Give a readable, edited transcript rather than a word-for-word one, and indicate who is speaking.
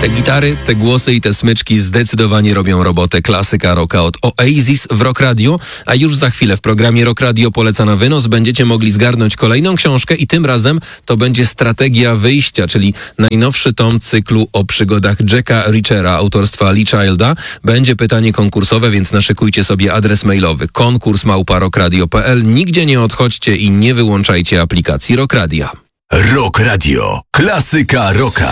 Speaker 1: Te gitary, te głosy i te smyczki zdecydowanie robią robotę. Klasyka rocka od Oasis w Rock Radio, a już za chwilę w programie Rock Radio Poleca na wynos będziecie mogli zgarnąć kolejną książkę i tym razem to będzie Strategia wyjścia, czyli najnowszy tom cyklu o przygodach Jacka Reachera autorstwa Lee Childa. Będzie pytanie konkursowe, więc naszykujcie sobie adres mailowy konkurs@rockradio.pl. Nigdzie nie odchodźcie i nie wyłączajcie aplikacji Rock Radia.
Speaker 2: Rock Radio. Klasyka rocka.